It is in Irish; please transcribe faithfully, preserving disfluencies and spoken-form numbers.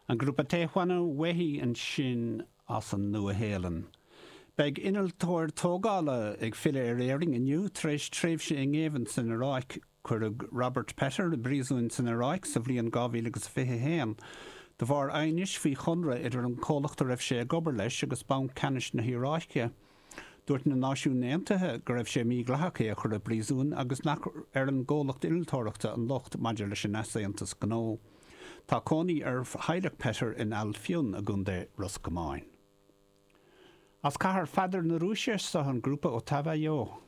An grúpa téhhainú wehi an sin as an nua hélan. Beg inaltóir tógála ag file ar éiring aniu treis tréimhse in évan san Aráic chuirg Robert Petter a brísún san Aráic sa bhliain gábhíle agus fiche héan. De bhar ainis fhí chunra idir an cólachta raibh sé gobar leis agus bán canis na híráice. Dúirt na náisiún néantathe go raibh sé míglachacha a chur a brísún agus nach ar an ggólacht inaltóireachta an locht maidir leis an esaíontas gnó. Tá cónaí ar heileach Petter in Alfiún a gundé Roscomáin. As cahar fadar na rúise sa an grúpa ó Tava Jo.